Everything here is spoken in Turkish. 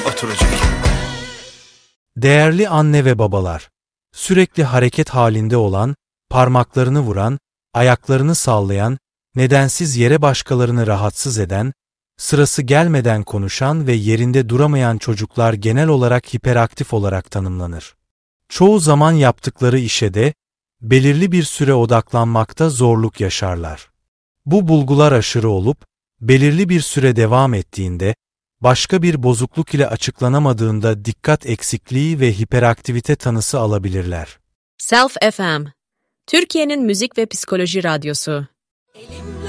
oturacak. Değerli anne ve babalar, sürekli hareket halinde olan, parmaklarını vuran, ayaklarını sallayan, nedensiz yere başkalarını rahatsız eden, sırası gelmeden konuşan ve yerinde duramayan çocuklar genel olarak hiperaktif olarak tanımlanır. Çoğu zaman yaptıkları işe de belirli bir süre odaklanmakta zorluk yaşarlar. Bu bulgular aşırı olup, belirli bir süre devam ettiğinde, başka bir bozukluk ile açıklanamadığında dikkat eksikliği ve hiperaktivite tanısı alabilirler. Self FM, Türkiye'nin müzik ve psikoloji radyosu.